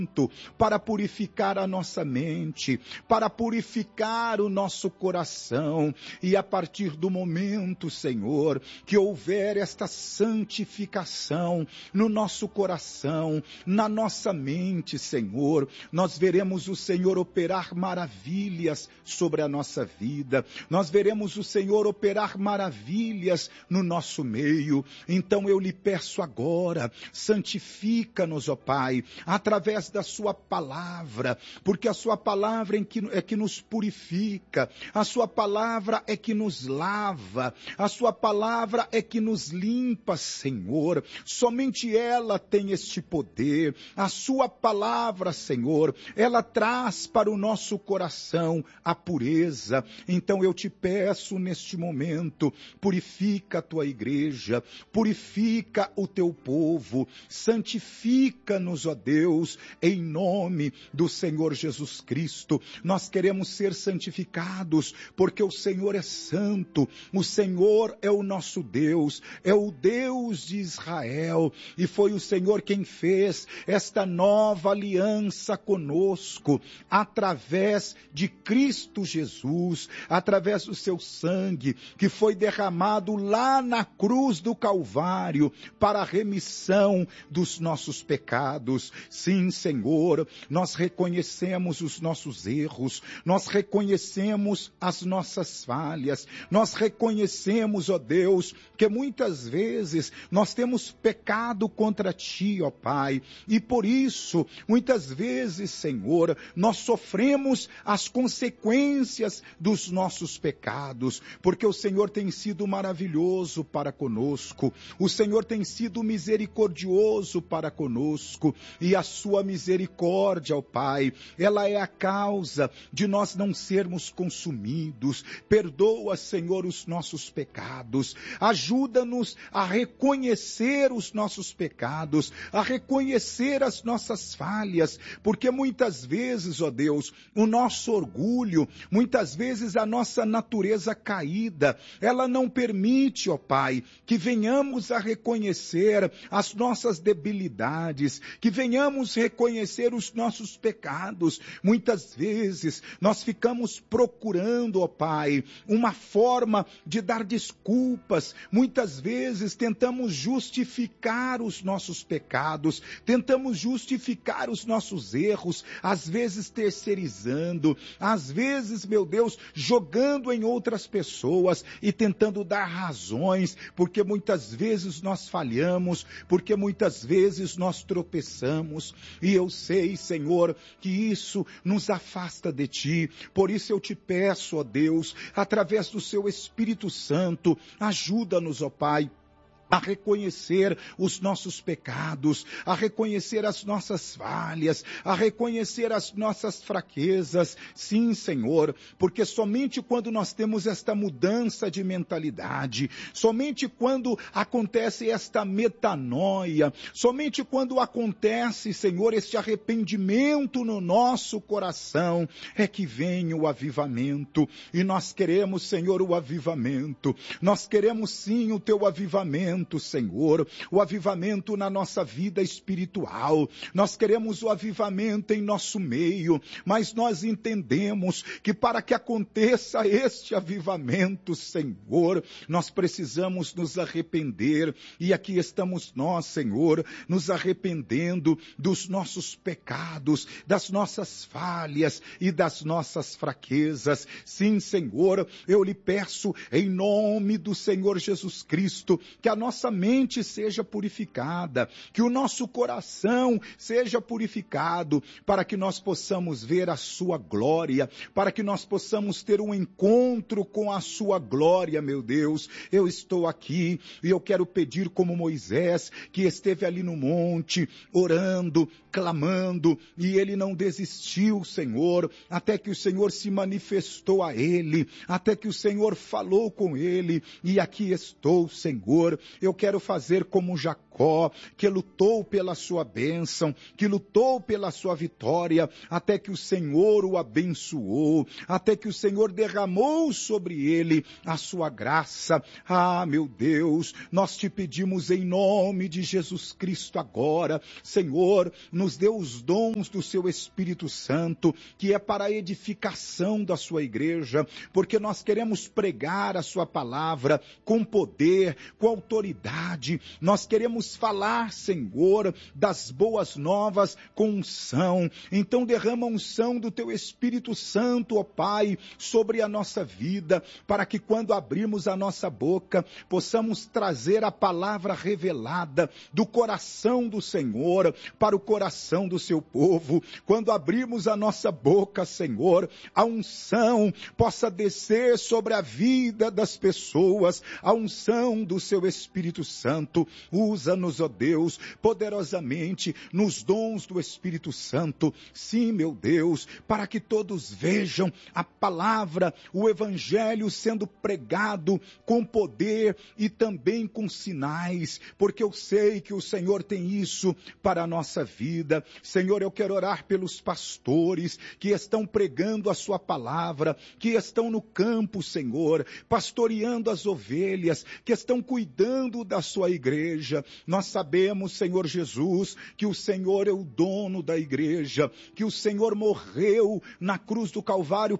para purificar a nossa mente, para purificar o nosso coração. E a partir do momento, Senhor, que houver esta santificação no nosso coração, na nossa mente, Senhor, nós veremos o Senhor operar maravilhas sobre a nossa vida, nós veremos o Senhor operar maravilhas no nosso meio. Então eu lhe peço agora, santifica-nos, ó Pai, através da sua palavra, porque a sua palavra é que nos purifica, a sua palavra é que nos lava, a sua palavra é que nos limpa, Senhor. Somente ela tem este poder. A sua palavra, Senhor, ela traz para o nosso coração a pureza. Então eu te peço neste momento, purifica a tua igreja, purifica o teu povo, santifica-nos, ó Deus, em nome do Senhor Jesus Cristo. Nós queremos ser santificados, porque o Senhor é santo, o Senhor é o nosso Deus, é o Deus de Israel, e foi o Senhor quem fez esta nova aliança conosco, através de Cristo Jesus, através do seu sangue, que foi derramado lá na cruz do Calvário, para a remissão dos nossos pecados. Sim, Senhor, nós reconhecemos os nossos erros, nós reconhecemos as nossas falhas, nós reconhecemos, ó Deus, que muitas vezes nós temos pecado contra Ti, ó Pai, e por isso, muitas vezes, Senhor, nós sofremos as consequências dos nossos pecados, porque o Senhor tem sido maravilhoso para conosco, o Senhor tem sido misericordioso para conosco, e a sua misericórdia, ó Pai, ela é a causa de nós não sermos consumidos. Perdoa, Senhor, os nossos pecados, ajuda-nos a reconhecer os nossos pecados, a reconhecer as nossas falhas, porque muitas vezes, ó Deus, o nosso orgulho, muitas vezes a nossa natureza caída, ela não permite, ó Pai, que venhamos a reconhecer as nossas debilidades, que venhamos reconhecer os nossos pecados. Muitas vezes nós ficamos procurando, ó Pai, uma forma de dar desculpas. Muitas vezes tentamos justificar os nossos pecados, tentamos justificar os nossos erros, às vezes terceirizando, às vezes, meu Deus, jogando em outras pessoas e tentando dar razões, porque muitas vezes nós falhamos, porque muitas vezes nós tropeçamos, e eu sei, Senhor, que isso nos afasta de Ti. Por isso eu te peço, ó Deus, através do Seu Espírito Santo, ajuda-nos, ó Pai, a reconhecer os nossos pecados, a reconhecer as nossas falhas, a reconhecer as nossas fraquezas. Sim, Senhor, porque somente quando nós temos esta mudança de mentalidade, somente quando acontece esta metanoia, somente quando acontece, Senhor, este arrependimento no nosso coração, é que vem o avivamento. E nós queremos, Senhor, o avivamento. Nós queremos sim o Teu avivamento, Senhor, o avivamento na nossa vida espiritual. Nós queremos o avivamento em nosso meio, mas nós entendemos que para que aconteça este avivamento, Senhor, nós precisamos nos arrepender, e aqui estamos nós, Senhor, nos arrependendo dos nossos pecados, das nossas falhas e das nossas fraquezas. Sim, Senhor, eu lhe peço em nome do Senhor Jesus Cristo, que a nossa mente seja purificada, que o nosso coração seja purificado, para que nós possamos ver a sua glória, para que nós possamos ter um encontro com a sua glória, meu Deus. Eu estou aqui e eu quero pedir como Moisés, que esteve ali no monte, orando, clamando, e ele não desistiu, Senhor, até que o Senhor se manifestou a ele, até que o Senhor falou com ele, e aqui estou, Senhor, eu quero fazer como Jacó, que lutou pela sua bênção, que lutou pela sua vitória, até que o Senhor o abençoou, até que o Senhor derramou sobre ele a sua graça. Ah, meu Deus, nós te pedimos em nome de Jesus Cristo agora, Senhor, nos dê os dons do seu Espírito Santo, que é para a edificação da sua igreja, porque nós queremos pregar a sua palavra com poder, com autoridade. Nós queremos falar, Senhor, das boas novas com unção. Então derrama a unção do teu Espírito Santo, ó Pai, sobre a nossa vida, para que quando abrirmos a nossa boca, possamos trazer a palavra revelada do coração do Senhor para o coração do seu povo. Quando abrirmos a nossa boca, Senhor, a unção possa descer sobre a vida das pessoas, a unção do seu Espírito Santo. Usa-nos, ó Deus, poderosamente nos dons do Espírito Santo. Sim, meu Deus, para que todos vejam a palavra, o Evangelho sendo pregado com poder e também com sinais, porque eu sei que o Senhor tem isso para a nossa vida. Senhor, eu quero orar pelos pastores que estão pregando a sua palavra, que estão no campo, Senhor, pastoreando as ovelhas, que estão cuidando da sua igreja. Nós sabemos, Senhor Jesus, que o Senhor é o dono da igreja, que o Senhor morreu na cruz do Calvário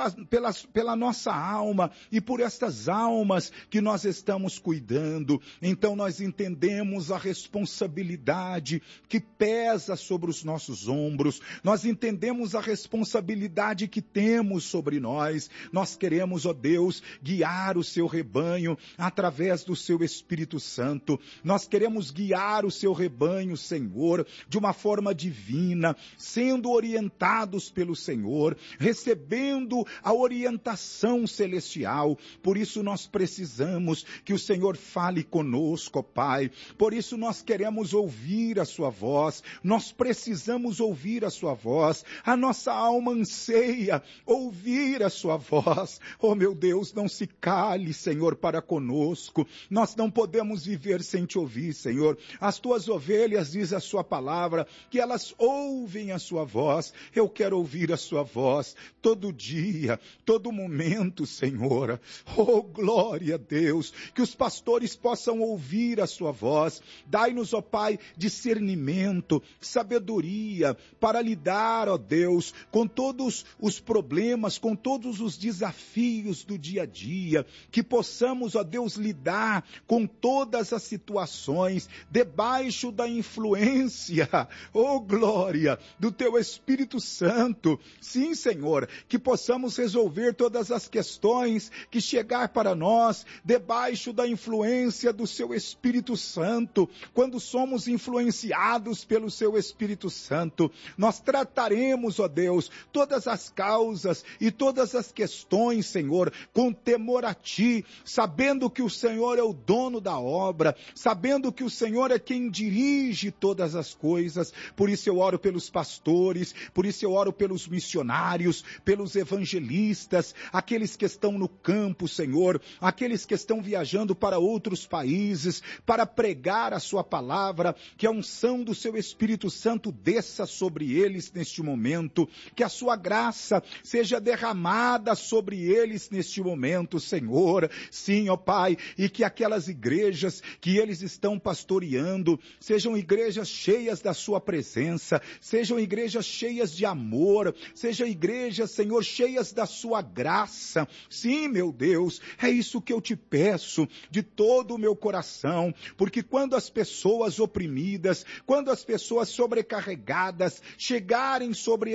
pela nossa alma e por estas almas que nós estamos cuidando. Então nós entendemos a responsabilidade que pesa sobre os nossos ombros, nós entendemos a responsabilidade que temos sobre nós. Nós queremos, ó Deus, guiar o seu rebanho através do seu Espírito Santo. Nós queremos guiar o seu rebanho, Senhor, de uma forma divina, sendo orientados pelo Senhor, recebendo a orientação celestial. Por isso nós precisamos que o Senhor fale conosco, Pai. Por isso nós queremos ouvir a sua voz. Nós precisamos ouvir a sua voz. A nossa alma anseia ouvir a sua voz. Oh, meu Deus, não se cale, Senhor, para conosco. Nós não podemos viver sem te ouvir, Senhor. As tuas ovelhas, diz a sua palavra, que elas ouvem a sua voz. Eu quero ouvir a sua voz todo dia, todo momento, Senhor. Oh, glória a Deus, que os pastores possam ouvir a sua voz. Dai-nos, ó Pai, discernimento, sabedoria, para lidar, ó Deus, com todos os problemas, com todos os desafios do dia a dia, que possamos, ó Deus, lidar com todas as situações, debaixo da influência, oh glória, do teu Espírito Santo. Sim, Senhor, que possamos resolver todas as questões que chegar para nós, debaixo da influência do seu Espírito Santo. Quando somos influenciados pelo seu Espírito Santo, nós trataremos, ó Deus, todas as causas e todas as questões, Senhor, com temor a ti, sabendo que o Senhor é o dono da obra, sabendo que o Senhor é quem dirige todas as coisas. Por isso eu oro pelos pastores, por isso eu oro pelos missionários, pelos evangelistas, aqueles que estão no campo, Senhor, aqueles que estão viajando para outros países, para pregar a sua palavra, que a unção do seu Espírito Santo desça sobre eles neste momento, que a sua graça seja derramada sobre eles neste momento, Senhor. Sim, ó Pai, e que aquelas igrejas que eles estão pastoreando sejam igrejas cheias da sua presença, sejam igrejas cheias de amor, sejam igrejas, Senhor, cheias da sua graça. Sim, meu Deus, é isso que eu te peço de todo o meu coração, porque quando as pessoas oprimidas, quando as pessoas sobrecarregadas chegarem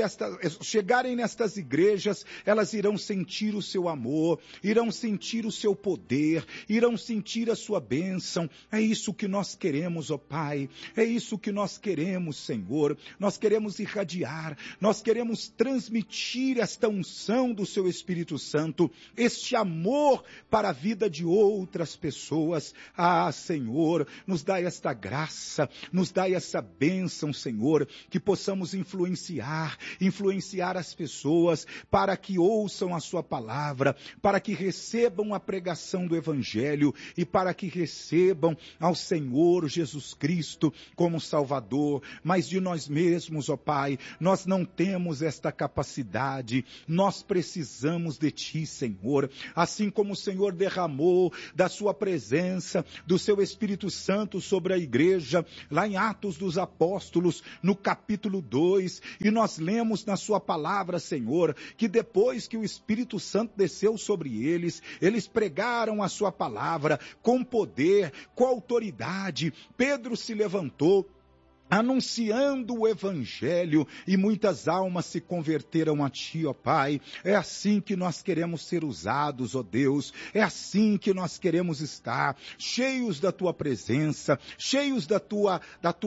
nestas igrejas, elas irão sentir o seu amor, irão sentir o seu poder, irão sentir a sua bênção. É isso que nós queremos, ó Pai, é isso que nós queremos, Senhor. Nós queremos irradiar, nós queremos transmitir esta unção unção do seu Espírito Santo, este amor para a vida de outras pessoas. Ah, Senhor, nos dá esta graça, nos dá essa bênção, Senhor, que possamos influenciar as pessoas para que ouçam a sua palavra, para que recebam a pregação do Evangelho e para que recebam ao Senhor Jesus Cristo como Salvador. Mas de nós mesmos, ó Pai, nós não temos esta capacidade, nós precisamos de Ti, Senhor. Assim como o Senhor derramou da sua presença, do seu Espírito Santo sobre a igreja, lá em Atos dos Apóstolos, no capítulo 2, e nós lemos na sua palavra, Senhor, que depois que o Espírito Santo desceu sobre eles, eles pregaram a sua palavra com poder, com autoridade. Pedro se levantou anunciando o Evangelho, e muitas almas se converteram a Ti, ó Pai. É assim que nós queremos ser usados, ó Deus, é assim que nós queremos estar, cheios da Tua presença, cheios da Tua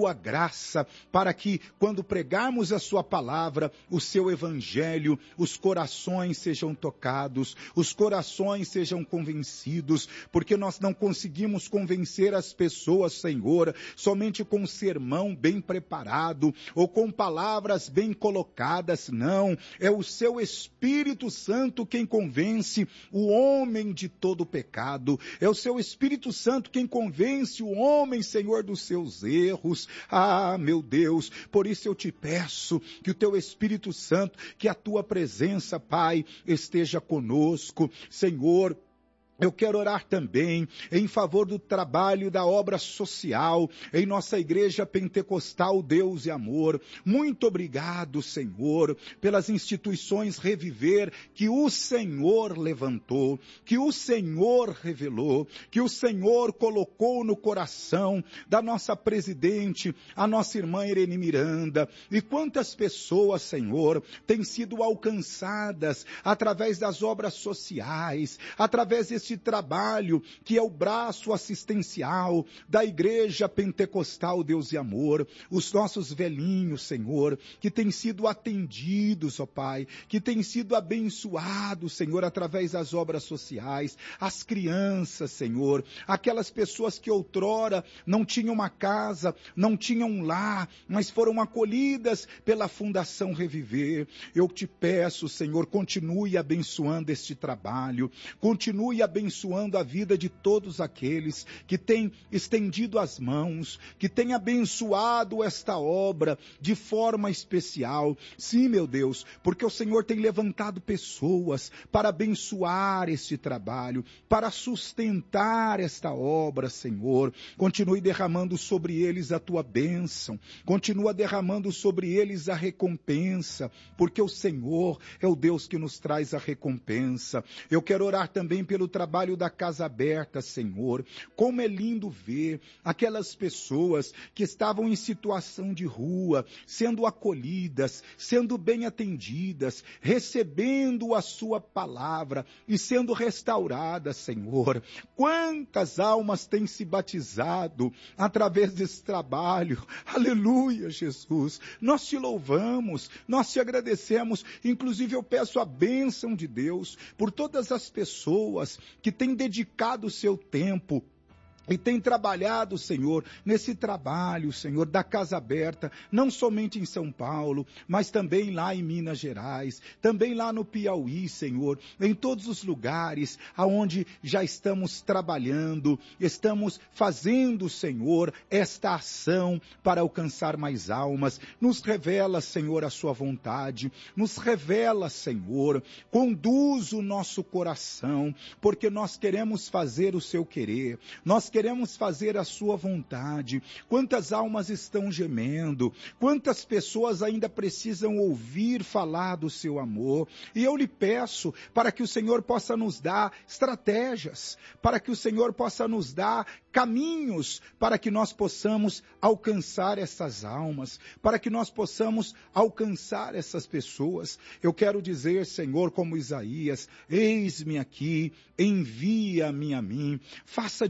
graça, para que quando pregarmos a Sua palavra, o Seu Evangelho, os corações sejam tocados, os corações sejam convencidos, porque nós não conseguimos convencer as pessoas, Senhor, somente com um sermão bem preparado ou com palavras bem colocadas. Não, é o seu Espírito Santo quem convence o homem de todo pecado, é o seu Espírito Santo quem convence o homem, Senhor, dos seus erros. Ah, meu Deus, por isso eu te peço que o teu Espírito Santo, que a tua presença, Pai, esteja conosco, Senhor. Eu quero orar também em favor do trabalho da obra social em nossa igreja pentecostal Deus e Amor. Muito obrigado, Senhor, pelas instituições Reviver que o Senhor levantou, que o Senhor revelou, que o Senhor colocou no coração da nossa presidente, a nossa irmã Irene Miranda. E quantas pessoas, Senhor, têm sido alcançadas através das obras sociais, através desse trabalho que é o braço assistencial da Igreja Pentecostal Deus e Amor, os nossos velhinhos, Senhor, que têm sido atendidos, ó Pai, que têm sido abençoados, Senhor, através das obras sociais, as crianças, Senhor, aquelas pessoas que outrora não tinham uma casa, não tinham um lar, mas foram acolhidas pela Fundação Reviver. Eu te peço, Senhor, continue abençoando este trabalho, continue abençoando a vida de todos aqueles que têm estendido as mãos, que têm abençoado esta obra de forma especial. Sim, meu Deus, porque o Senhor tem levantado pessoas para abençoar este trabalho, para sustentar esta obra, Senhor. Continue derramando sobre eles a tua bênção, continua derramando sobre eles a recompensa, porque o Senhor é o Deus que nos traz a recompensa. Eu quero orar também pelo trabalho da Casa Aberta, Senhor. Como é lindo ver aquelas pessoas que estavam em situação de rua, sendo acolhidas, sendo bem atendidas, recebendo a sua palavra e sendo restauradas, Senhor. Quantas almas têm se batizado através desse trabalho? Aleluia, Jesus. Nós te louvamos, nós te agradecemos. Inclusive eu peço a bênção de Deus por todas as pessoas que têm dedicado o seu tempo e tem trabalhado, Senhor, nesse trabalho, Senhor, da Casa Aberta, não somente em São Paulo, mas também lá em Minas Gerais, também lá no Piauí, Senhor, em todos os lugares aonde já estamos trabalhando, estamos fazendo, Senhor, esta ação para alcançar mais almas. Nos revela, Senhor, a sua vontade, nos revela, Senhor, conduz o nosso coração, porque nós queremos fazer o seu querer, nós queremos fazer a sua vontade. Quantas almas estão gemendo, quantas pessoas ainda precisam ouvir falar do seu amor, e eu lhe peço para que o Senhor possa nos dar estratégias, para que o Senhor possa nos dar caminhos para que nós possamos alcançar essas almas, para que nós possamos alcançar essas pessoas. Eu quero dizer, Senhor, como Isaías, eis-me aqui, envia-me a mim, faça de nós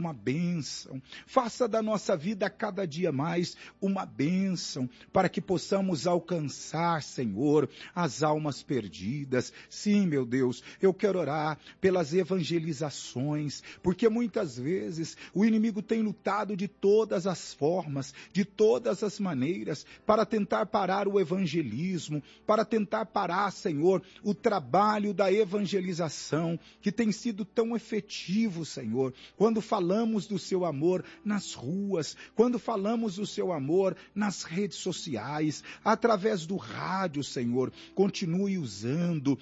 uma bênção. Faça da nossa vida cada dia mais uma bênção, para que possamos alcançar, Senhor, as almas perdidas. Sim, meu Deus, eu quero orar pelas evangelizações, porque muitas vezes o inimigo tem lutado de todas as formas, de todas as maneiras, para tentar parar o evangelismo, para tentar parar, Senhor, o trabalho da evangelização, que tem sido tão efetivo, Senhor, quando falamos do seu amor nas ruas, quando falamos do seu amor nas redes sociais, através do rádio, Senhor. Continue usando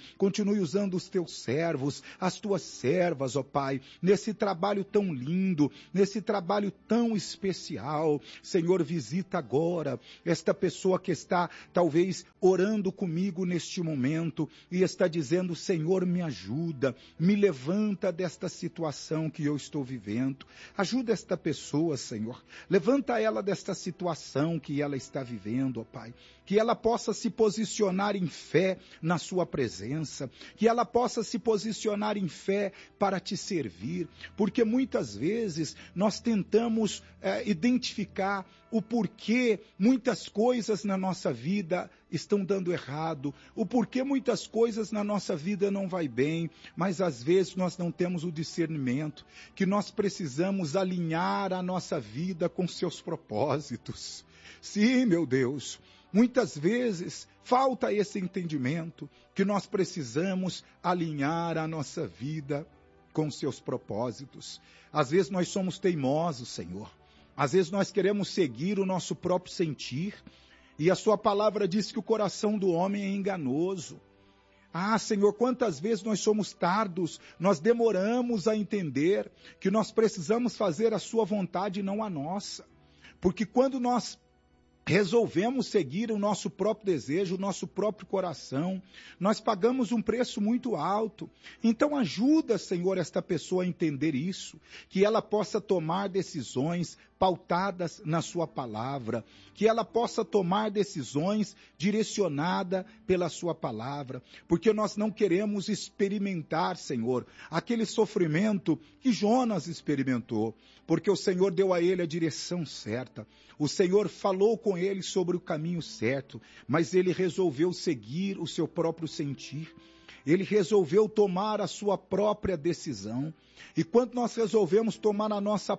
os teus servos, as tuas servas, ó Pai, nesse trabalho tão lindo, nesse trabalho tão especial. Senhor, visita agora esta pessoa que está, talvez, orando comigo neste momento e está dizendo: Senhor, me ajuda, me levanta desta situação que eu estou vivendo. Ajuda esta pessoa, Senhor. Levanta ela desta situação que ela está vivendo, ó Pai. Que ela possa se posicionar em fé na sua presença, que ela possa se posicionar em fé para te servir, porque muitas vezes nós tentamos identificar o porquê muitas coisas na nossa vida estão dando errado, o porquê muitas coisas na nossa vida não vai bem, mas às vezes nós não temos o discernimento, que nós precisamos alinhar a nossa vida com seus propósitos. Sim, meu Deus, muitas vezes falta esse entendimento, que nós precisamos alinhar a nossa vida com seus propósitos. Às vezes nós somos teimosos, Senhor. Às vezes nós queremos seguir o nosso próprio sentir, e a sua palavra diz que o coração do homem é enganoso. Ah, Senhor, quantas vezes nós somos tardos, nós demoramos a entender que nós precisamos fazer a sua vontade e não a nossa. Porque quando nós resolvemos seguir o nosso próprio desejo, o nosso próprio coração, nós pagamos um preço muito alto. Então ajuda, Senhor, esta pessoa a entender isso, que ela possa tomar decisões pautadas na sua palavra, que ela possa tomar decisões direcionadas pela sua palavra, porque nós não queremos experimentar, Senhor, aquele sofrimento que Jonas experimentou, porque o Senhor deu a ele a direção certa, o Senhor falou com ele sobre o caminho certo, mas ele resolveu seguir o seu próprio sentir. Ele resolveu tomar a sua própria decisão. E quando nós resolvemos tomar a nossa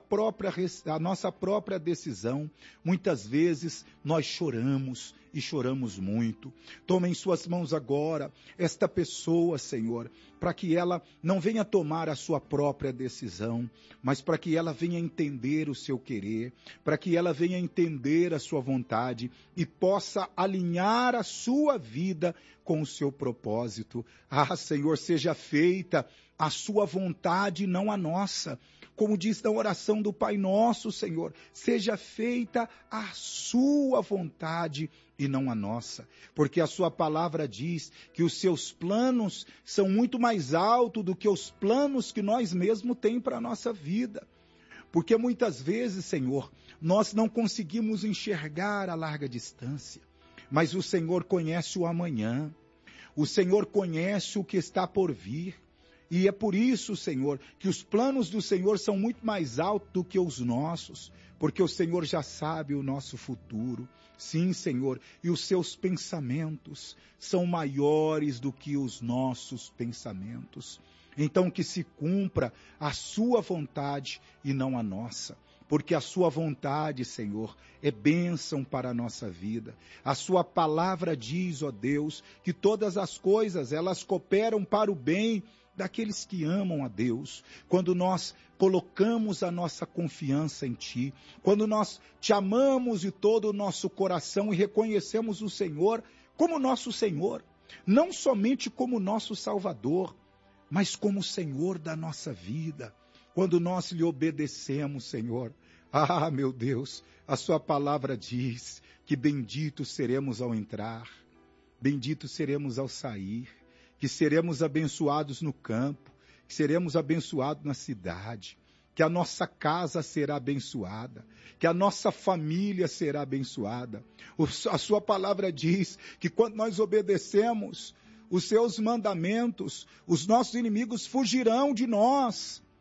própria decisão, muitas vezes nós choramos e choramos muito. Toma em suas mãos agora esta pessoa, Senhor, para que ela não venha tomar a sua própria decisão, mas para que ela venha entender o seu querer, para que ela venha entender a sua vontade e possa alinhar a sua vida com o seu propósito. Ah, Senhor, seja feita a sua vontade, não a nossa. Como diz na oração do Pai Nosso, Senhor, seja feita a sua vontade e não a nossa. Porque a sua palavra diz que os seus planos são muito mais altos do que os planos que nós mesmos temos para a nossa vida. Porque muitas vezes, Senhor, nós não conseguimos enxergar a larga distância, mas o Senhor conhece o amanhã, o Senhor conhece o que está por vir. E é por isso, Senhor, que os planos do Senhor são muito mais altos do que os nossos, porque o Senhor já sabe o nosso futuro. Sim, Senhor, e os seus pensamentos são maiores do que os nossos pensamentos. Então que se cumpra a sua vontade e não a nossa. Porque a sua vontade, Senhor, é bênção para a nossa vida. A sua palavra diz, ó Deus, que todas as coisas, elas cooperam para o bem daqueles que amam a Deus. Quando nós colocamos a nossa confiança em Ti, quando nós Te amamos de todo o nosso coração e reconhecemos o Senhor como nosso Senhor, não somente como nosso Salvador, mas como Senhor da nossa vida. Quando nós lhe obedecemos, Senhor, ah, meu Deus, a sua palavra diz que benditos seremos ao entrar, benditos seremos ao sair, que seremos abençoados no campo, que seremos abençoados na cidade, que a nossa casa será abençoada, que a nossa família será abençoada. A sua palavra diz que quando nós obedecemos os seus mandamentos, os nossos inimigos fugirão de nós.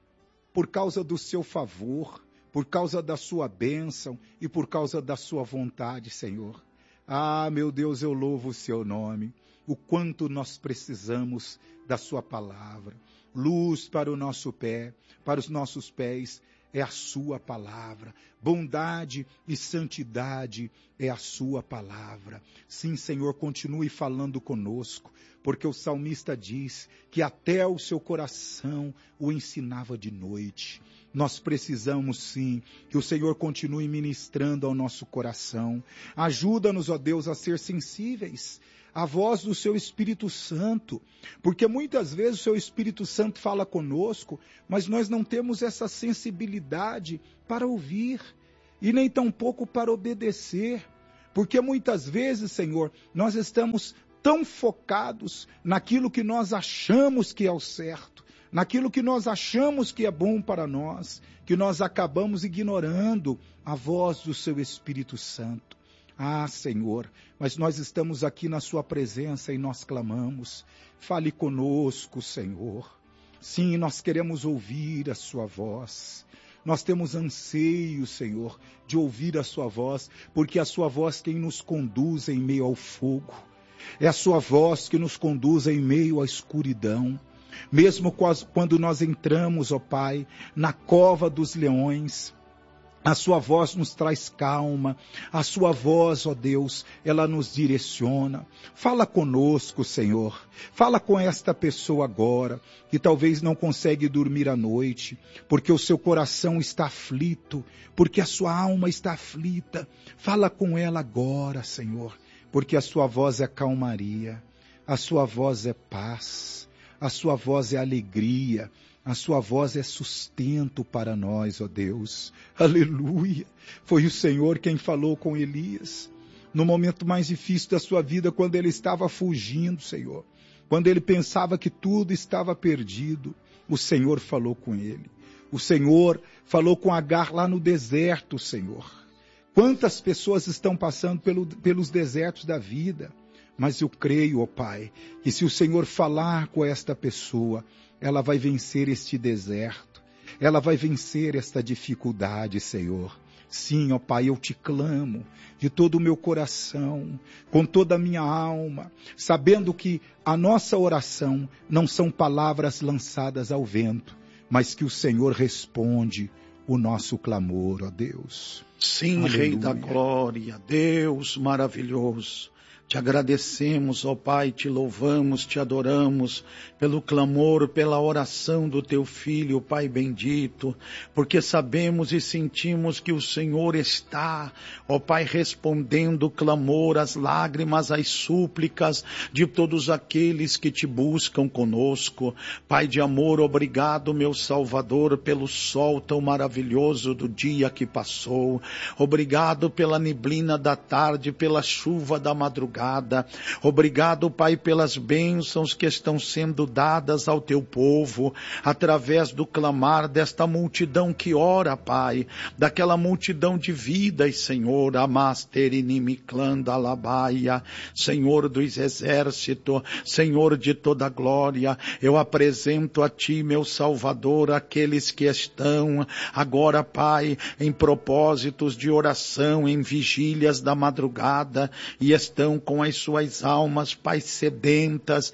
por causa do seu favor, por causa da sua bênção e por causa da sua vontade, Senhor. Ah, meu Deus, eu louvo o seu nome. O quanto nós precisamos da sua palavra. Luz para o nosso pé, para os nossos pés, é a sua palavra. Bondade e santidade é a sua palavra. Sim, Senhor, continue falando conosco, porque o salmista diz que até o seu coração o ensinava de noite. Nós precisamos sim que o Senhor continue ministrando ao nosso coração. Ajuda-nos, ó Deus, a ser sensíveis à voz do seu Espírito Santo, porque muitas vezes o seu Espírito Santo fala conosco, mas nós não temos essa sensibilidade para ouvir e nem tampouco para obedecer, porque muitas vezes, Senhor, nós estamos tão focados naquilo que nós achamos que é o certo, naquilo que nós achamos que é bom para nós, que nós acabamos ignorando a voz do seu Espírito Santo. Ah, Senhor, mas nós estamos aqui na sua presença e nós clamamos. Fale conosco, Senhor. Sim, nós queremos ouvir a sua voz. Nós temos anseio, Senhor, de ouvir a sua voz, porque é a sua voz quem nos conduz em meio ao fogo. É a sua voz que nos conduz em meio à escuridão. Mesmo quando nós entramos, ó Pai, na cova dos leões, a sua voz nos traz calma, a sua voz, ó Deus, ela nos direciona. Fala conosco, Senhor. Fala com esta pessoa agora, que talvez não consegue dormir à noite, porque o seu coração está aflito, porque a sua alma está aflita. Fala com ela agora, Senhor, porque a sua voz é calmaria, a sua voz é paz, a sua voz é alegria, a sua voz é sustento para nós, ó Deus. Aleluia! Foi o Senhor quem falou com Elias, no momento mais difícil da sua vida, quando ele estava fugindo, Senhor. Quando ele pensava que tudo estava perdido, o Senhor falou com ele. O Senhor falou com Agar lá no deserto, Senhor. Quantas pessoas estão passando pelos desertos da vida, mas eu creio, ó Pai, que se o Senhor falar com esta pessoa, ela vai vencer este deserto, ela vai vencer esta dificuldade, Senhor. Sim, ó Pai, eu te clamo de todo o meu coração, com toda a minha alma, sabendo que a nossa oração não são palavras lançadas ao vento, mas que o Senhor responde o nosso clamor, ó Deus. Sim, Aleluia. Rei da Glória, Deus maravilhoso. Te agradecemos, ó Pai, te louvamos, te adoramos pelo clamor, pela oração do teu Filho, Pai bendito, porque sabemos e sentimos que o Senhor está, ó Pai, respondendo o clamor, as lágrimas, as súplicas de todos aqueles que te buscam conosco. Pai de amor, obrigado, meu Salvador, pelo sol tão maravilhoso do dia que passou. Obrigado pela neblina da tarde, pela chuva da madrugada. Obrigado, Pai, pelas bênçãos que estão sendo dadas ao teu povo, através do clamar desta multidão que ora, Pai, daquela multidão de vidas, Senhor, Amasterinimiclanda Alabaia, Senhor dos exércitos, Senhor de toda glória, eu apresento a Ti, meu Salvador, aqueles que estão agora, Pai, em propósitos de oração, em vigílias da madrugada, e estão com as suas almas, Pai, sedentas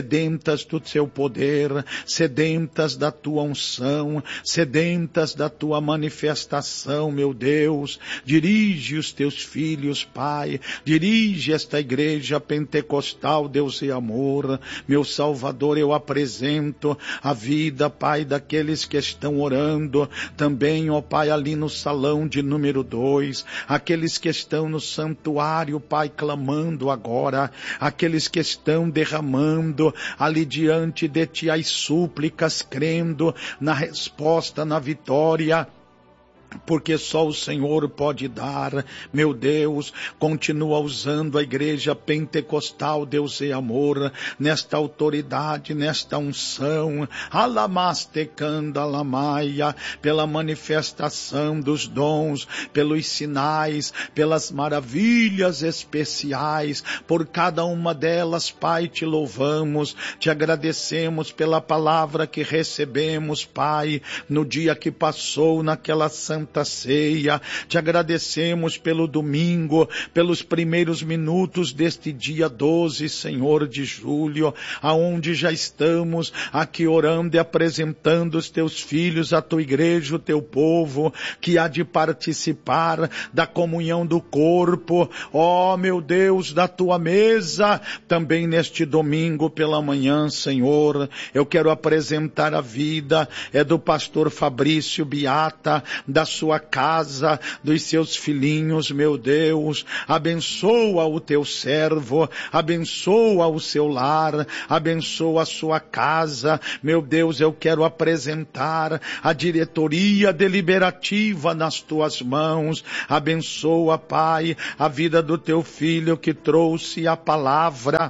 do teu poder, sedentas da tua unção, sedentas da tua manifestação, meu Deus. Dirige os teus filhos, Pai, dirige esta igreja pentecostal, Deus e amor. Meu Salvador, eu apresento a vida, Pai, daqueles que estão orando, também, ó Pai, ali no salão de número 2, aqueles que estão no santuário, Pai, clamando agora, aqueles que estão derramando ali diante de Ti as súplicas, crendo na resposta, na vitória, porque só o Senhor pode dar. Meu Deus, continua usando a igreja pentecostal, Deus é amor, nesta autoridade, nesta unção, alamastecanda alamaia, pela manifestação dos dons, pelos sinais, pelas maravilhas especiais, por cada uma delas, Pai, te louvamos, te agradecemos pela palavra que recebemos, Pai, no dia que passou, naquela Santa Ceia. Te agradecemos pelo domingo, pelos primeiros minutos deste dia 12, Senhor, de julho, aonde já estamos aqui orando e apresentando os teus filhos, a tua igreja, o teu povo, que há de participar da comunhão do corpo, ó meu Deus, da tua mesa, também neste domingo pela manhã, Senhor. Eu quero apresentar a vida, do pastor Fabrício Biata, da sua casa, dos seus filhinhos, meu Deus, abençoa o teu servo, abençoa o seu lar, abençoa a sua casa, meu Deus, eu quero apresentar a diretoria deliberativa nas tuas mãos, abençoa, Pai, a vida do teu filho que trouxe a palavra,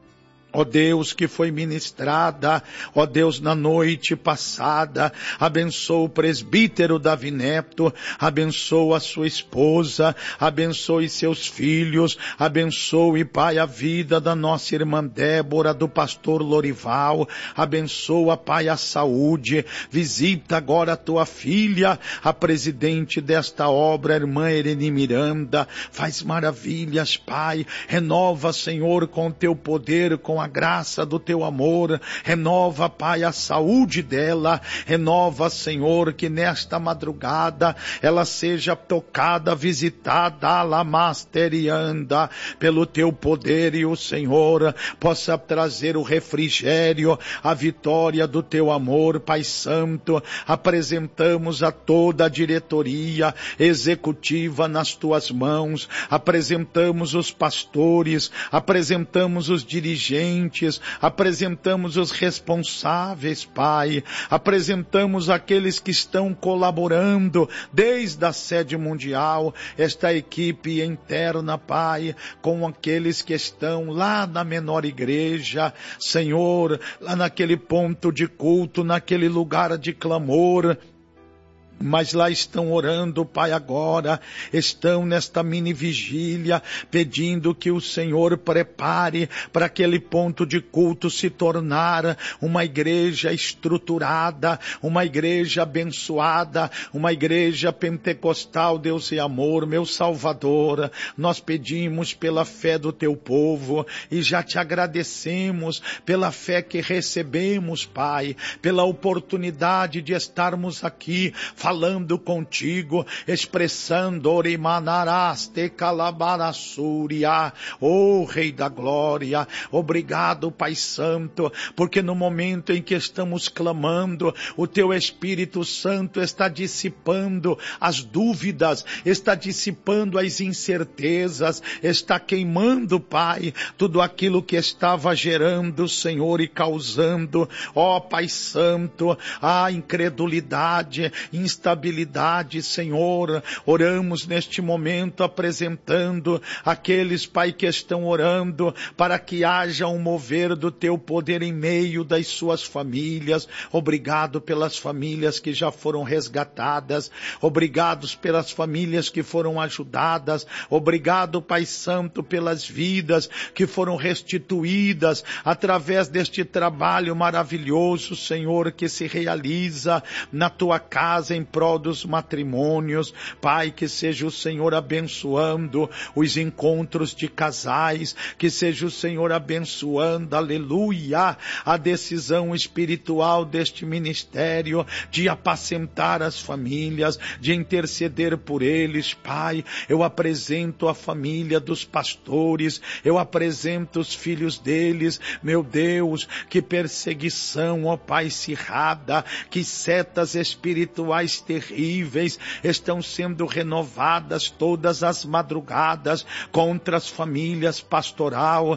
ó Deus, que foi ministrada, ó Deus, na noite passada. Abençoa o presbítero Davi Neto, abençoa a sua esposa, abençoe seus filhos, abençoe, Pai, a vida da nossa irmã Débora, do pastor Lorival, abençoa, Pai, a saúde, visita agora a tua filha, a presidente desta obra, a irmã Irene Miranda, faz maravilhas, Pai, renova, Senhor, com o teu poder, com a graça do teu amor, renova, Pai, a saúde dela, renova, Senhor, que nesta madrugada ela seja tocada, visitada, alamasterianda, pelo teu poder, e o Senhor possa trazer o refrigério, a vitória do teu amor, Pai Santo. Apresentamos a toda a diretoria executiva nas tuas mãos, apresentamos os pastores, apresentamos os dirigentes, apresentamos os responsáveis, Pai, apresentamos aqueles que estão colaborando desde a sede mundial, esta equipe interna, Pai, com aqueles que estão lá na menor igreja, Senhor, lá naquele ponto de culto, naquele lugar de clamor, mas lá estão orando, Pai, agora, estão nesta mini vigília, pedindo que o Senhor prepare para aquele ponto de culto se tornar uma igreja estruturada, uma igreja abençoada, uma igreja pentecostal, Deus e amor, meu Salvador. Nós pedimos pela fé do teu povo e já te agradecemos pela fé que recebemos, Pai, pela oportunidade de estarmos aqui falando contigo, expressando Orimanaraste Calabarasúria, oh Rei da Glória. Obrigado, Pai Santo, porque no momento em que estamos clamando, o teu Espírito Santo está dissipando as dúvidas, está dissipando as incertezas, está queimando, Pai, tudo aquilo que estava gerando, Senhor, e causando, ó Pai Santo, a incredulidade, instabilidade, Senhor. Oramos neste momento apresentando aqueles, Pai, que estão orando para que haja um mover do teu poder em meio das suas famílias. Obrigado pelas famílias que já foram resgatadas, obrigados pelas famílias que foram ajudadas, obrigado, Pai Santo, pelas vidas que foram restituídas através deste trabalho maravilhoso, Senhor, que se realiza na tua casa em prol dos matrimônios. Pai, que seja o Senhor abençoando os encontros de casais, que seja o Senhor abençoando, aleluia, a decisão espiritual deste ministério de apacentar as famílias, de interceder por eles. Pai, eu apresento a família dos pastores, eu apresento os filhos deles, meu Deus, que perseguição, ó Pai, acirrada, que setas espirituais mais terríveis estão sendo renovadas todas as madrugadas contra as famílias pastoral,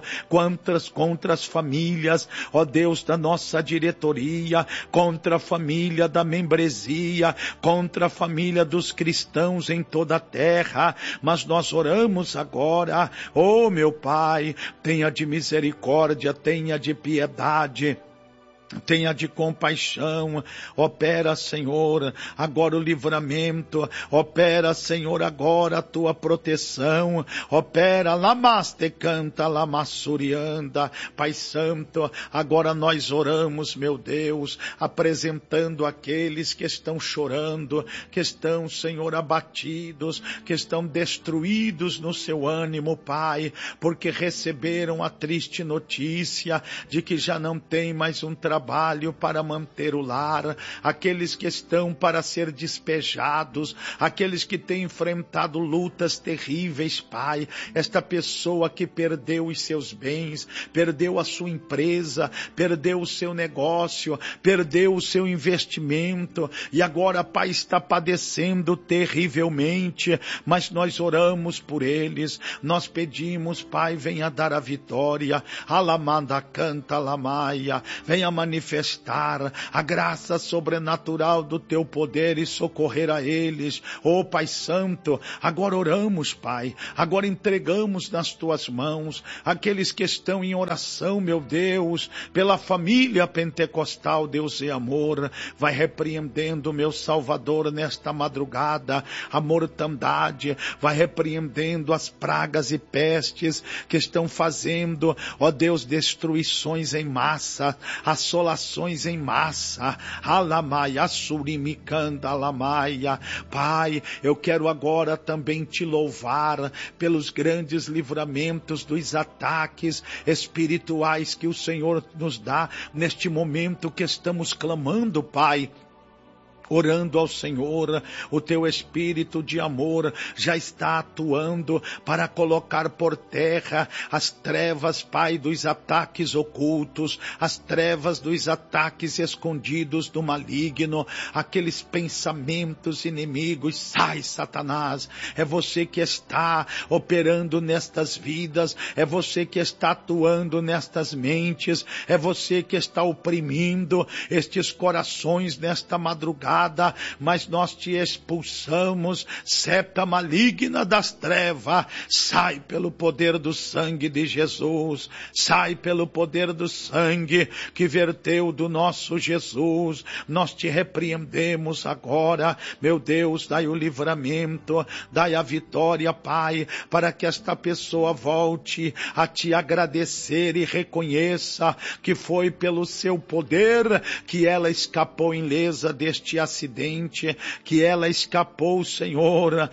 contra as famílias, ó Deus, da nossa diretoria, contra a família da membresia, contra a família dos cristãos em toda a terra. Mas nós oramos agora, ó meu Pai, tenha de misericórdia, tenha de piedade, tenha de compaixão, opera, Senhor, agora o livramento, opera, Senhor, agora a tua proteção, opera, lamaste canta, lamassurianda, Pai Santo, agora nós oramos, meu Deus, apresentando aqueles que estão chorando, que estão, Senhor, abatidos, que estão destruídos no seu ânimo, Pai, porque receberam a triste notícia de que já não tem mais um trabalho para manter o lar, aqueles que estão para ser despejados, aqueles que têm enfrentado lutas terríveis, Pai, esta pessoa que perdeu os seus bens, perdeu a sua empresa, perdeu o seu negócio, perdeu o seu investimento, e agora, Pai, está padecendo terrivelmente, mas nós oramos por eles, nós pedimos, Pai, venha dar a vitória, alamanda canta lamaia, venha manifestar a graça sobrenatural do teu poder e socorrer a eles. Ó Pai Santo, agora oramos, Pai, agora entregamos nas tuas mãos aqueles que estão em oração, meu Deus, pela família pentecostal, Deus e amor, vai repreendendo, meu Salvador, nesta madrugada, a mortandade, vai repreendendo as pragas e pestes que estão fazendo, ó Deus, destruições em massa, assolações em massa, alamaia, surimicanda, alamaia. Pai, eu quero agora também te louvar pelos grandes livramentos dos ataques espirituais que o Senhor nos dá neste momento que estamos clamando, Pai. Orando ao Senhor, o teu espírito de amor já está atuando para colocar por terra as trevas, Pai, dos ataques ocultos, as trevas dos ataques escondidos do maligno, aqueles pensamentos inimigos. Sai, Satanás, é você que está operando nestas vidas, é você que está atuando nestas mentes, é você que está oprimindo estes corações nesta madrugada, mas nós te expulsamos, seta maligna das trevas, sai pelo poder do sangue de Jesus, sai pelo poder do sangue que verteu do nosso Jesus, nós te repreendemos agora, meu Deus, dai o livramento, dai a vitória, Pai, para que esta pessoa volte a te agradecer e reconheça que foi pelo seu poder que ela escapou ilesa deste acidente, que ela escapou, Senhor.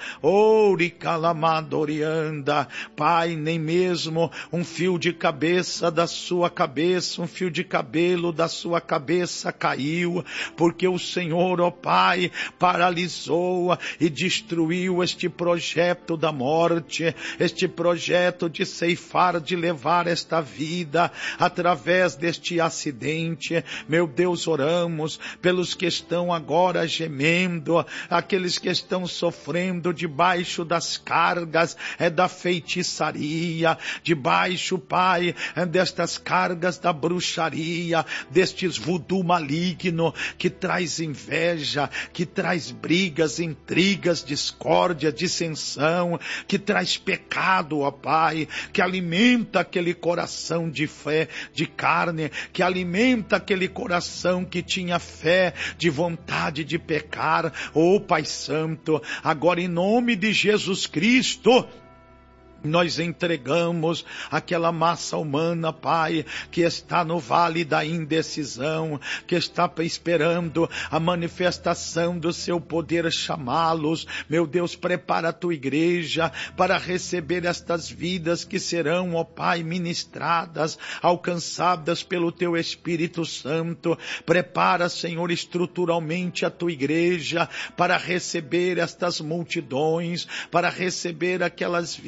Ouricalamadorianda, Pai, nem mesmo um fio de cabeça da sua cabeça, um fio de cabelo da sua cabeça caiu, porque o Senhor, ó Pai, paralisou e destruiu este projeto da morte, este projeto de ceifar, de levar esta vida através deste acidente. Meu Deus, oramos pelos que estão agora gemendo, aqueles que estão sofrendo debaixo das cargas da feitiçaria, debaixo, Pai, destas cargas da bruxaria, destes voodoo maligno que traz inveja, que traz brigas, intrigas, discórdia, dissensão, que traz pecado, ó Pai, que alimenta aquele coração de fé, de carne, que alimenta aquele coração que tinha fé, de vontade de pecar. Ó Pai Santo, agora em nome de Jesus Cristo, nós entregamos aquela massa humana, Pai, que está no vale da indecisão, que está esperando a manifestação do seu poder chamá-los. Meu Deus, prepara a tua igreja para receber estas vidas que serão, ó Pai, ministradas, alcançadas pelo teu Espírito Santo. Prepara, Senhor, estruturalmente a tua igreja para receber estas multidões, para receber aquelas vidas,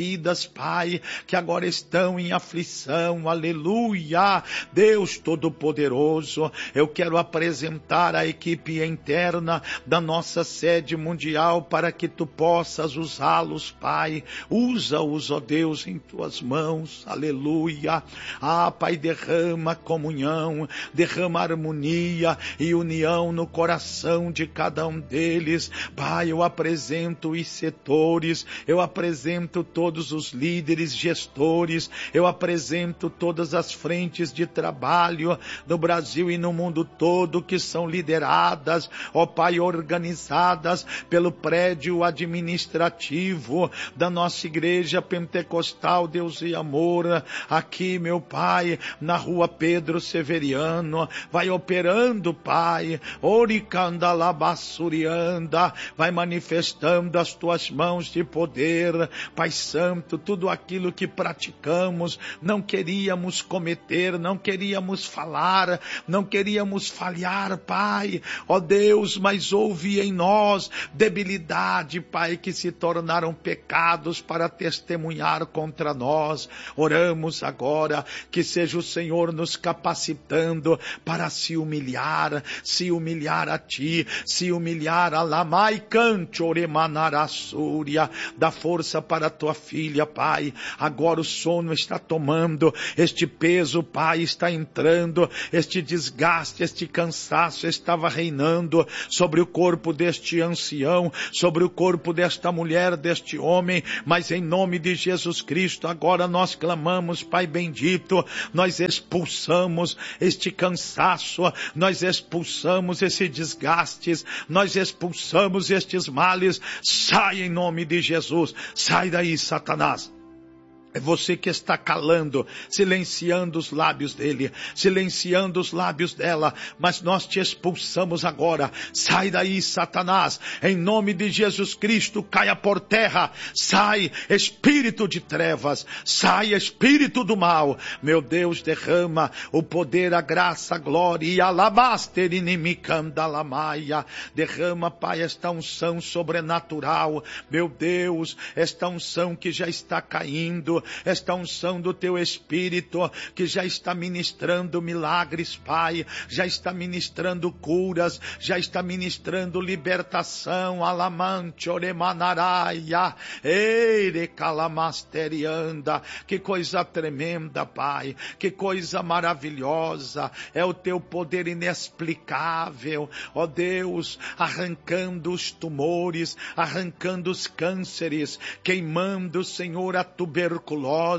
famílias, Pai, que agora estão em aflição, aleluia. Deus Todo-Poderoso, eu quero apresentar a equipe interna da nossa sede mundial para que tu possas usá-los, Pai. Usa-os, ó Deus, em tuas mãos, aleluia. Pai, derrama comunhão, derrama harmonia e união no coração de cada um deles. Pai, eu apresento os setores, eu apresento todos os líderes, gestores, eu apresento todas as frentes de trabalho no Brasil e no mundo todo que são lideradas, ó Pai, organizadas pelo prédio administrativo da nossa igreja pentecostal Deus e Amor, aqui, meu Pai, na rua Pedro Severiano. Vai operando, Pai, Oricandalabassurianda, vai manifestando as tuas mãos de poder, Pai Santo. Tudo aquilo que praticamos, não queríamos cometer, não queríamos falar, não queríamos falhar, Pai, ó Deus, mas houve em nós debilidade, Pai, que se tornaram pecados para testemunhar contra nós. Oramos agora que seja o Senhor nos capacitando para se humilhar a Ti, se humilhar a Lamai Canchoremanarassúria, dá força para a Tua filha, Pai. Agora o sono está tomando, este peso, Pai, está entrando, este desgaste, este cansaço estava reinando sobre o corpo deste ancião, sobre o corpo desta mulher, deste homem, mas em nome de Jesus Cristo, agora nós clamamos, Pai bendito, nós expulsamos este cansaço, nós expulsamos esse desgastes, nós expulsamos estes males. Sai em nome de Jesus, sai daí, Satanás. É você que está calando, silenciando os lábios dele, silenciando os lábios dela, mas nós te expulsamos agora. Sai daí, Satanás, em nome de Jesus Cristo, caia por terra. Sai, espírito de trevas, sai, espírito do mal. Meu Deus, derrama o poder, a graça, a glória, e alabaster inimicandalamaia. Derrama, Pai, esta unção sobrenatural. Meu Deus, esta unção que já está caindo, esta unção do Teu Espírito que já está ministrando milagres, Pai, já está ministrando curas, já está ministrando libertação. Alamante oremanaraia, eire calamasterianda. Que coisa tremenda, Pai, que coisa maravilhosa, é o Teu poder inexplicável, ó Deus, arrancando os tumores, arrancando os cânceres, queimando, Senhor, a tuberculose,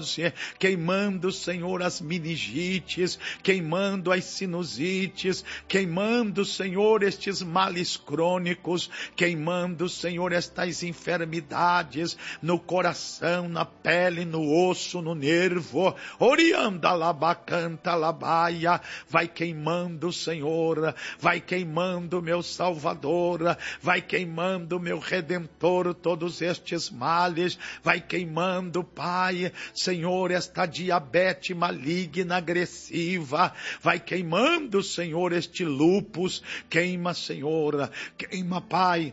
queimando, Senhor, as meningites, queimando as sinusites, queimando, Senhor, estes males crônicos, queimando, Senhor, estas enfermidades no coração, na pele, no osso, no nervo. Orianda labacanta labaia, vai queimando, Senhor, vai queimando, meu Salvador, vai queimando, meu Redentor, todos estes males, vai queimando, Pai, Senhor, esta diabetes maligna, agressiva, vai queimando, Senhor, este lúpus, queima, Senhor, queima, Pai.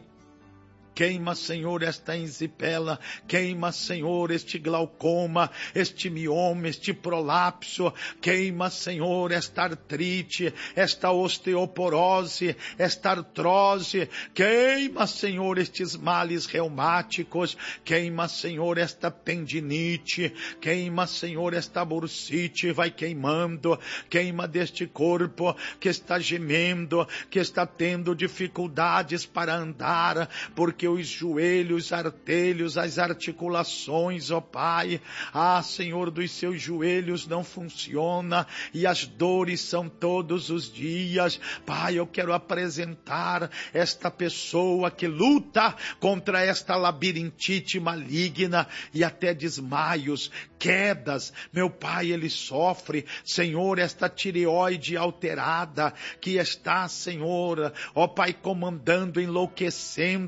Queima, Senhor, esta enzipela, queima, Senhor, este glaucoma, este mioma, este prolapso, queima, Senhor, esta artrite, esta osteoporose, esta artrose, queima, Senhor, estes males reumáticos, queima, Senhor, esta tendinite, queima, Senhor, esta bursite, vai queimando, queima deste corpo que está gemendo, que está tendo dificuldades para andar, porque os joelhos, artelhos, as articulações, ó Pai, Senhor, dos seus joelhos não funciona e as dores são todos os dias. Pai, eu quero apresentar esta pessoa que luta contra esta labirintite maligna e até desmaios, quedas. Meu Pai, ele sofre, Senhor, esta tireoide alterada que está, Senhor, ó Pai, comandando, enlouquecendo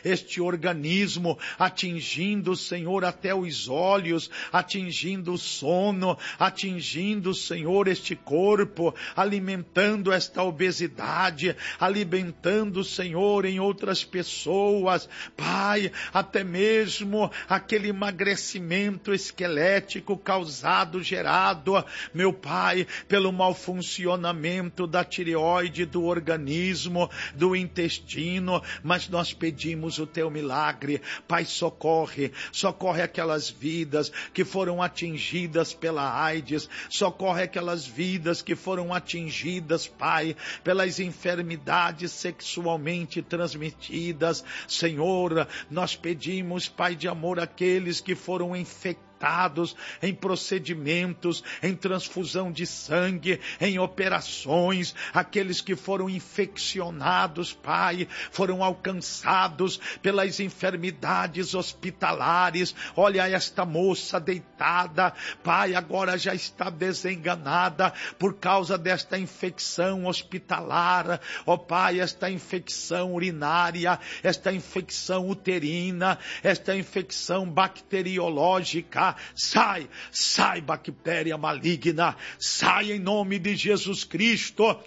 este organismo, atingindo, Senhor, até os olhos, atingindo o sono, atingindo, Senhor, este corpo, alimentando esta obesidade, alimentando, Senhor, em outras pessoas, Pai, até mesmo aquele emagrecimento esquelético causado, gerado, meu Pai, pelo mau funcionamento da tireoide, do organismo, do intestino, mas nós pedimos o teu milagre. Pai, socorre aquelas vidas que foram atingidas pela AIDS, socorre aquelas vidas que foram atingidas, Pai, pelas enfermidades sexualmente transmitidas. Senhor, nós pedimos, Pai de amor, aqueles que foram infectados em procedimentos, em transfusão de sangue, em operações, aqueles que foram infeccionados, Pai, foram alcançados pelas enfermidades hospitalares. Olha esta moça deitada, Pai, agora já está desenganada por causa desta infecção hospitalar, ó Pai, esta infecção urinária, esta infecção uterina, esta infecção bacteriológica. Sai bactéria maligna, sai em nome de Jesus Cristo.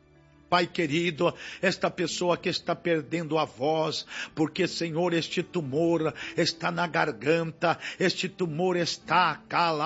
Pai querido, esta pessoa que está perdendo a voz, porque, Senhor, este tumor está na garganta, este tumor está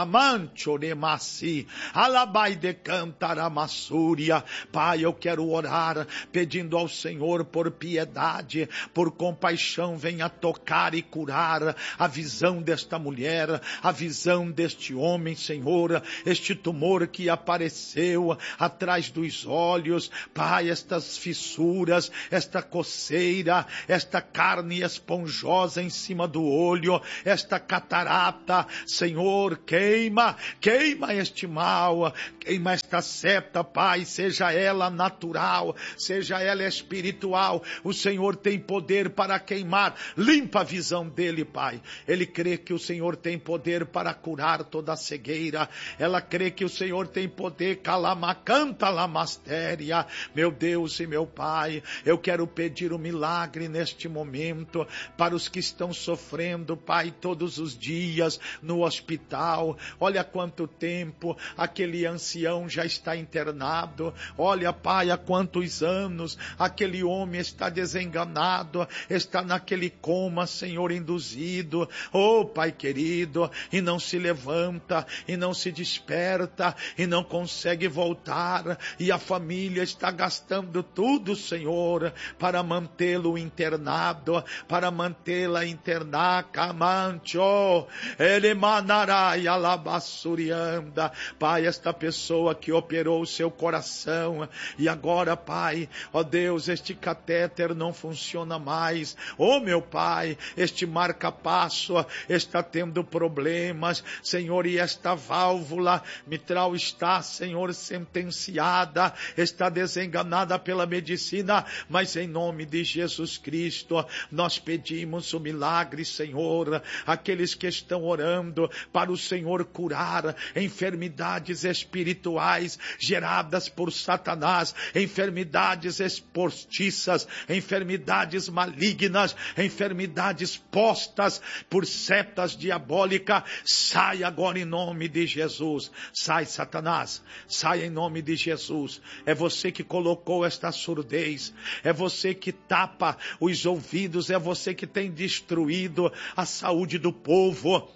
calamanchoremassi, alabai de cantaramassuria. Pai, eu quero orar, pedindo ao Senhor por piedade, por compaixão, venha tocar e curar a visão desta mulher, a visão deste homem, Senhor, este tumor que apareceu atrás dos olhos, Pai, estas fissuras, esta coceira, esta carne esponjosa em cima do olho, esta catarata, Senhor, queima este mal, queima esta seta, Pai, seja ela natural, seja ela espiritual, o Senhor tem poder para queimar, limpa a visão dele, Pai. Ele crê que o Senhor tem poder para curar toda a cegueira, ela crê que o Senhor tem poder, calamacanta lamastéria. Meu Deus e meu Pai, eu quero pedir um milagre neste momento para os que estão sofrendo, Pai, todos os dias no hospital. Olha quanto tempo aquele ancião já está internado. Olha, Pai, há quantos anos aquele homem está desenganado, está naquele coma, Senhor, induzido. Oh, Pai querido, e não se levanta, e não se desperta, e não consegue voltar, e a família está gastando tudo, Senhor, para mantê-lo internado, para mantê-la internada, camancho, ele manarai alabassurianda. Pai, esta pessoa que operou o seu coração, e agora, Pai, ó Deus, este catéter não funciona mais, ó meu Pai, este marca-passo está tendo problemas, Senhor, e esta válvula mitral está, Senhor, sentenciada, está desenganada pela medicina, mas em nome de Jesus Cristo, nós pedimos o milagre, Senhor, aqueles que estão orando para o Senhor curar enfermidades espirituais geradas por Satanás, enfermidades postiças, enfermidades malignas, enfermidades postas por setas diabólicas, sai agora em nome de Jesus, sai Satanás, sai em nome de Jesus. É você que colocou esta surdez, é você que tapa os ouvidos, é você que tem destruído a saúde do povo,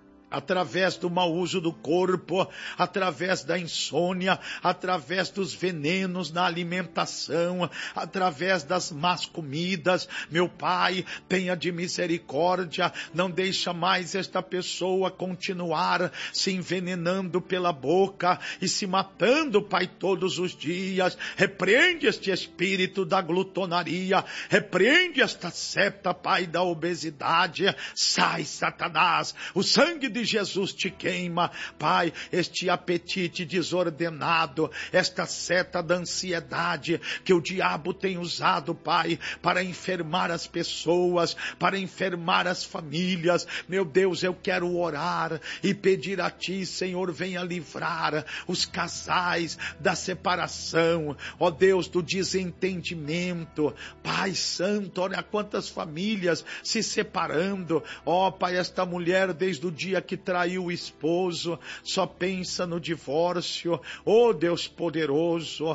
através do mau uso do corpo, através da insônia, através dos venenos na alimentação, através das más comidas. Meu Pai, tenha de misericórdia, não deixa mais esta pessoa continuar se envenenando pela boca e se matando, Pai, todos os dias. Repreende este espírito da glutonaria, repreende esta seta, Pai, da obesidade. Sai, Satanás, o sangue de de Jesus te queima, Pai, este apetite desordenado, esta seta da ansiedade que o diabo tem usado, Pai, para enfermar as pessoas, para enfermar as famílias. Meu Deus, eu quero orar e pedir a Ti, Senhor, venha livrar os casais da separação, ó Deus, do desentendimento. Pai Santo, olha quantas famílias se separando, ó Pai, esta mulher desde o dia que traiu o esposo, só pensa no divórcio, ó Deus poderoso,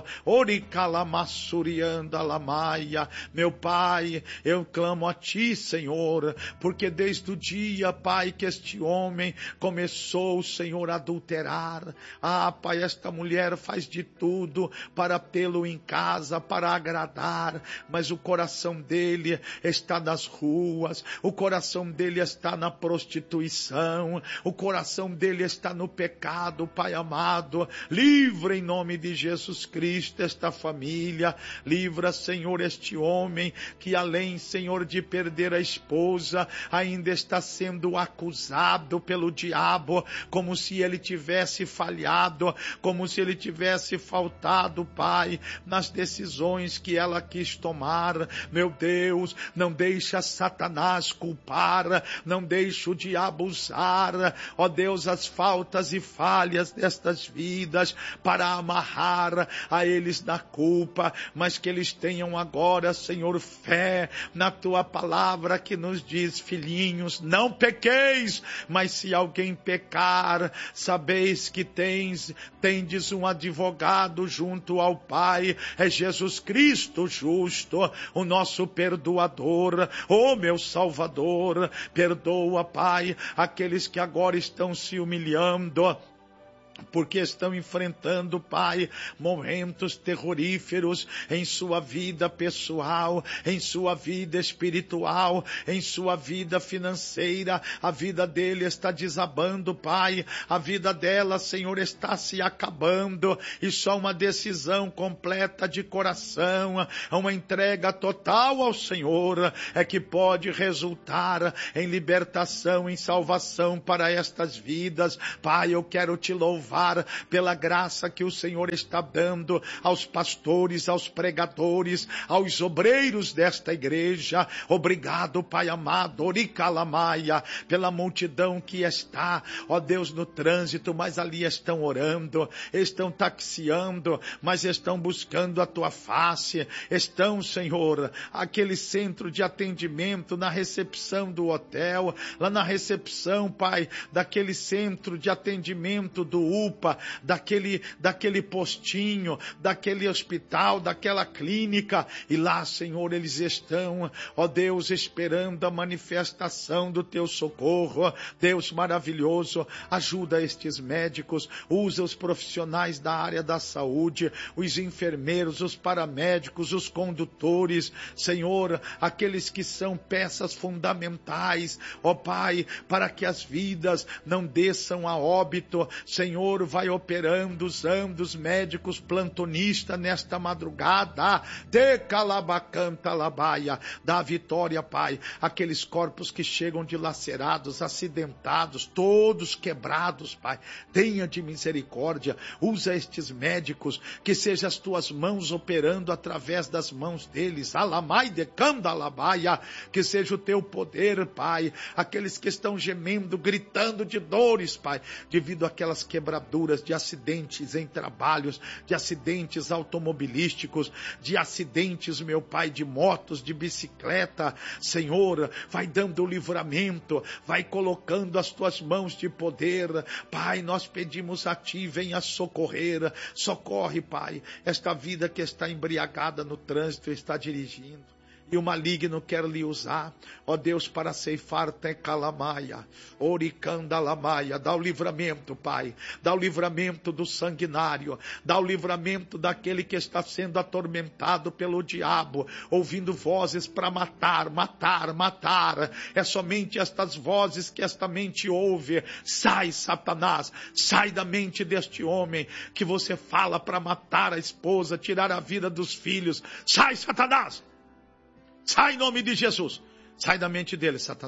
oricalamassurianda lamaia, meu Pai, eu clamo a Ti, Senhor, porque desde o dia, Pai, que este homem começou, Senhor, a adulterar, Pai, esta mulher faz de tudo para tê-lo em casa, para agradar, mas o coração dele está nas ruas, o coração dele está na prostituição, o coração dele está no pecado, Pai amado. Livra em nome de Jesus Cristo esta família, livra, Senhor, este homem que além, Senhor, de perder a esposa, ainda está sendo acusado pelo diabo, como se ele tivesse falhado, como se ele tivesse faltado, Pai, nas decisões que ela quis tomar. Meu Deus, não deixa Satanás culpar, não deixa o diabo usar, ó Deus, as faltas e falhas destas vidas para amarrar a eles na culpa, mas que eles tenham agora, Senhor, fé na Tua palavra que nos diz: filhinhos, não pequeis, mas se alguém pecar, sabeis que tendes um advogado junto ao Pai, é Jesus Cristo justo, o nosso perdoador. Oh, meu Salvador, perdoa, Pai, aqueles que agora estão se humilhando, porque estão enfrentando, Pai, momentos terroríferos em sua vida pessoal, em sua vida espiritual, em sua vida financeira. A vida dele está desabando, Pai, a vida dela, Senhor, está se acabando, e só uma decisão completa de coração, uma entrega total ao Senhor é que pode resultar em libertação, em salvação para estas vidas. Pai, eu quero Te louvar pela graça que o Senhor está dando aos pastores, aos pregadores, aos obreiros desta igreja. Obrigado, Pai amado, oricalamaia, pela multidão que está, ó Deus, no trânsito, mas ali estão orando, estão taxiando, mas estão buscando a Tua face, estão, Senhor, aquele centro de atendimento na recepção do hotel, lá na recepção, Pai, daquele centro de atendimento do UPA, daquele postinho, daquele hospital, daquela clínica, e lá, Senhor, eles estão, ó Deus, esperando a manifestação do Teu socorro. Deus maravilhoso, ajuda estes médicos, usa os profissionais da área da saúde, os enfermeiros, os paramédicos, os condutores, Senhor, aqueles que são peças fundamentais, ó Pai, para que as vidas não desçam a óbito. Senhor, vai operando, usando os médicos plantonistas nesta madrugada. Te calabacanta labaia, dá vitória, Pai, aqueles corpos que chegam dilacerados, acidentados, todos quebrados, Pai, tenha de misericórdia, usa estes médicos, que seja as Tuas mãos operando através das mãos deles, alamai de candalabaia, que seja o Teu poder, Pai, aqueles que estão gemendo, gritando de dores, Pai, devido àquelas quebraduras de acidentes em trabalhos, de acidentes automobilísticos, de acidentes, meu Pai, de motos, de bicicleta. Senhor, vai dando o livramento, vai colocando as Tuas mãos de poder. Pai, nós pedimos a Ti, venha socorrer, socorre, Pai, esta vida que está embriagada no trânsito, está dirigindo, e o maligno quer lhe usar, ó Deus, para ceifar tecalamaia, oricandalamaia. Dá o livramento, Pai, dá o livramento do sanguinário, dá o livramento daquele que está sendo atormentado pelo diabo, ouvindo vozes para matar, matar, matar. É somente estas vozes que esta mente ouve. Sai, Satanás, sai da mente deste homem que você fala para matar a esposa, tirar a vida dos filhos. Sai, Satanás! Sai em nome de Jesus. Sai da mente dele, Satanás.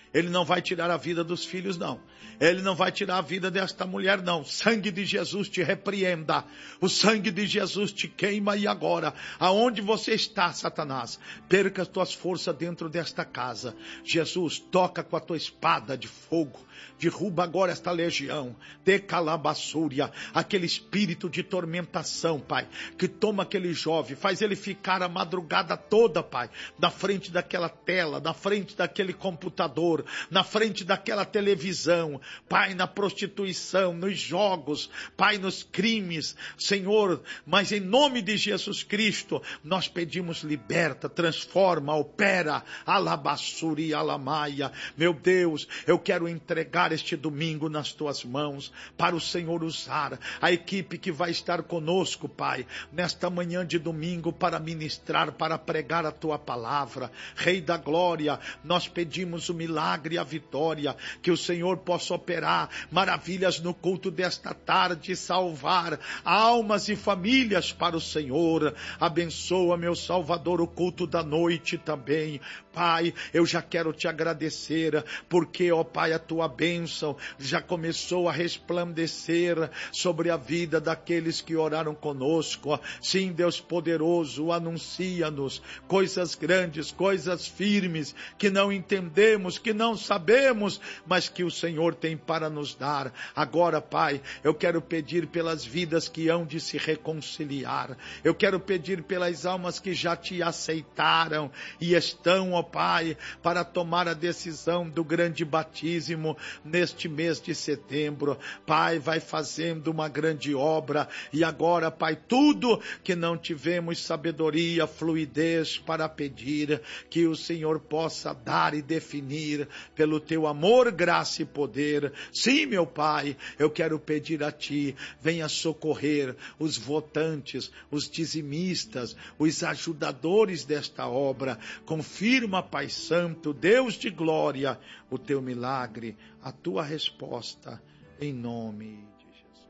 Ele não vai tirar a vida dos filhos, não. Ele não vai tirar a vida desta mulher, não. O sangue de Jesus te repreenda. O sangue de Jesus te queima. E agora, aonde você está, Satanás, perca as tuas forças dentro desta casa. Jesus, toca com a tua espada de fogo. Derruba agora esta legião. De calabassúria. Aquele espírito de tormentação, Pai, que toma aquele jovem, faz ele ficar a madrugada toda, Pai, na frente daquela tela, na frente daquele computador, na frente daquela televisão, Pai, na prostituição, nos jogos, Pai, nos crimes, Senhor, mas em nome de Jesus Cristo, nós pedimos liberta, transforma, opera, alabassuri, alamaia. Meu Deus, eu quero entregar este domingo nas tuas mãos, para o Senhor usar a equipe que vai estar conosco, Pai, nesta manhã de domingo, para ministrar, para pregar a tua palavra. Rei da glória, nós pedimos o milagre e a vitória, que o Senhor possa operar maravilhas no culto desta tarde, salvar almas e famílias para o Senhor. Abençoa, meu Salvador, o culto da noite também. Pai, eu já quero te agradecer, porque, ó Pai, a tua bênção já começou a resplandecer sobre a vida daqueles que oraram conosco. Sim, Deus poderoso, anuncia-nos coisas grandes, coisas firmes, que não entendemos, que não sabemos, mas que o Senhor tem para nos dar. Agora, Pai, eu quero pedir pelas vidas que hão de se reconciliar. Eu quero pedir pelas almas que já te aceitaram e estão, ó Pai, para tomar a decisão do grande batismo neste mês de setembro. Pai, vai fazendo uma grande obra. E agora, Pai, tudo que não tivemos sabedoria, fluidez para pedir, que o Senhor possa dar e definir pelo teu amor, graça e poder. Sim, meu Pai, eu quero pedir a Ti, venha socorrer os votantes, os dizimistas, os ajudadores desta obra. Confirma, Pai Santo, Deus de glória, o teu milagre, a tua resposta, em nome de Jesus.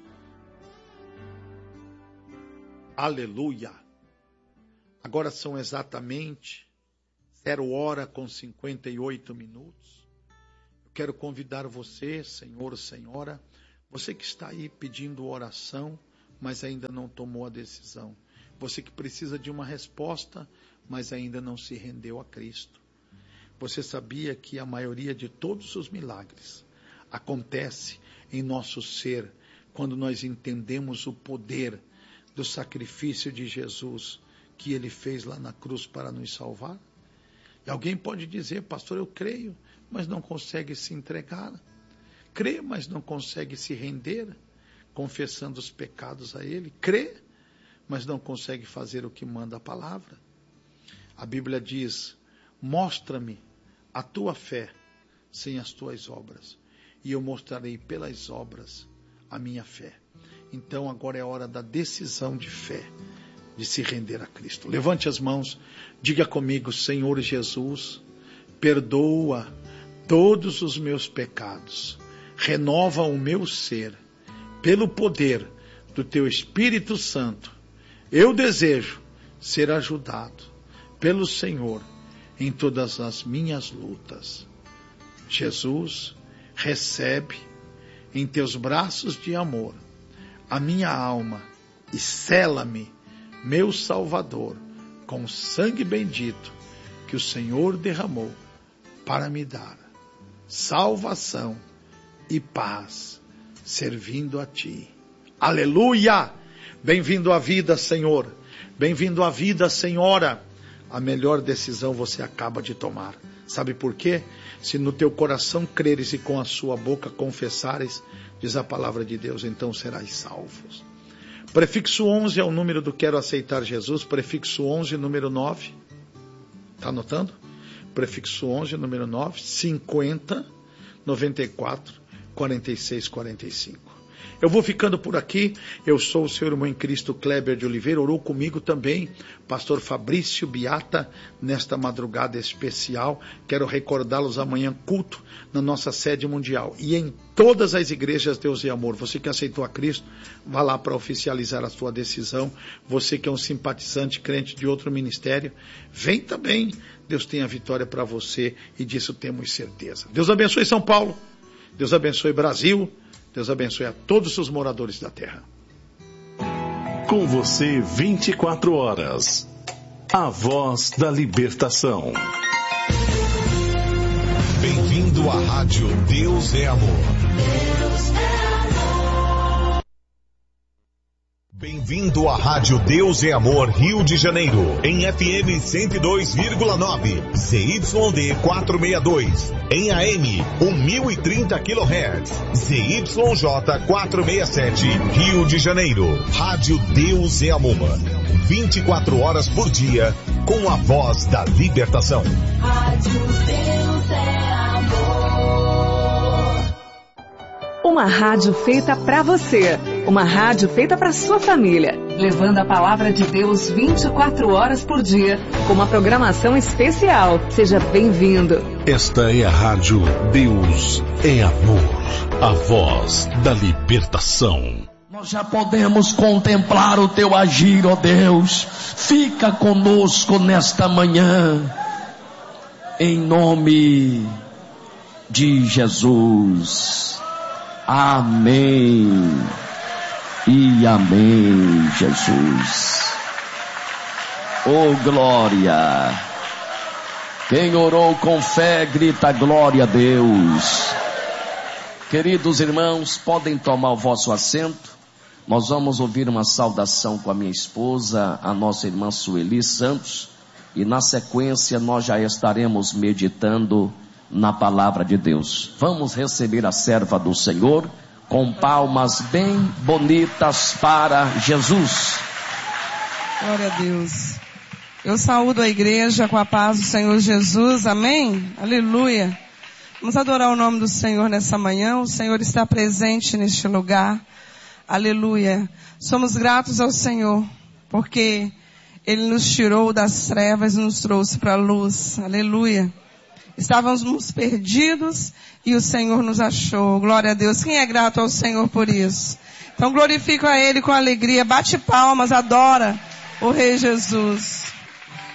Aleluia! Agora são exatamente 0h58. Eu quero convidar você, Senhor, Senhora, você que está aí pedindo oração, mas ainda não tomou a decisão. Você que precisa de uma resposta, mas ainda não se rendeu a Cristo. Você sabia que a maioria de todos os milagres acontece em nosso ser quando nós entendemos o poder do sacrifício de Jesus que Ele fez lá na cruz para nos salvar? E alguém pode dizer, pastor, eu creio, mas não consegue se entregar. Crê, mas não consegue se render, confessando os pecados a Ele. Crê, mas não consegue fazer o que manda a palavra. A Bíblia diz, mostra-me a tua fé sem as tuas obras, e eu mostrarei pelas obras a minha fé. Então agora é hora da decisão de fé, de se render a Cristo. Levante as mãos, diga comigo, Senhor Jesus, perdoa todos os meus pecados, renova o meu ser, pelo poder do teu Espírito Santo. Eu desejo ser ajudado pelo Senhor em todas as minhas lutas. Jesus, recebe em teus braços de amor a minha alma e sela-me, meu Salvador, com o sangue bendito que o Senhor derramou para me dar salvação e paz, servindo a Ti. Aleluia! Bem-vindo à vida, Senhor. Bem-vindo à vida, Senhora. A melhor decisão você acaba de tomar. Sabe por quê? Se no teu coração creres e com a sua boca confessares, diz a palavra de Deus, então serás salvos. Prefixo 11 é o número do quero aceitar Jesus. Prefixo 11, número 9. Está anotando? Prefixo 11, número 9, 50, 94, 46, 45. Eu vou ficando por aqui. Eu sou o seu irmão em Cristo, Kleber de Oliveira. Orou comigo também, pastor Fabrício Biata, nesta madrugada especial. Quero recordá-los amanhã, culto na nossa sede mundial. E em todas as igrejas Deus e Amor. Você que aceitou a Cristo, vá lá para oficializar a sua decisão. Você que é um simpatizante, crente de outro ministério, vem também. Deus tem a vitória para você e disso temos certeza. Deus abençoe São Paulo. Deus abençoe Brasil. Deus abençoe a todos os moradores da terra. Com você 24 horas. A voz da libertação. Bem-vindo à Rádio Deus é Amor. Deus é amor. Bem-vindo à Rádio Deus é Amor Rio de Janeiro, em FM 102,9, ZYD 462, em AM 1030 kHz, ZYJ 467, Rio de Janeiro. Rádio Deus é Amor, 24 horas por dia, com a voz da libertação. Rádio Deus é Amor. Uma rádio feita para você, uma rádio feita para sua família, levando a palavra de Deus 24 horas por dia, com uma programação especial. Seja bem-vindo. Esta é a Rádio Deus é Amor, a voz da libertação. Nós já podemos contemplar o teu agir, ó Deus. Fica conosco nesta manhã, em nome de Jesus. Amém e amém, Jesus. Oh, glória. Quem orou com fé, grita glória a Deus. Queridos irmãos, podem tomar o vosso assento. Nós vamos ouvir uma saudação com a minha esposa, a nossa irmã Sueli Santos. E na sequência nós já estaremos meditando na palavra de Deus. Vamos receber a serva do Senhor com palmas bem bonitas para Jesus. Glória a Deus. Eu saúdo a igreja com a paz do Senhor Jesus. Amém? Aleluia. Vamos adorar o nome do Senhor nessa manhã. O Senhor está presente neste lugar. Aleluia. Somos gratos ao Senhor porque Ele nos tirou das trevas e nos trouxe para a luz. Aleluia. Estávamos perdidos e o Senhor nos achou. Glória a Deus. Quem é grato ao Senhor por isso? Então glorifica a Ele com alegria. Bate palmas, adora o Rei Jesus.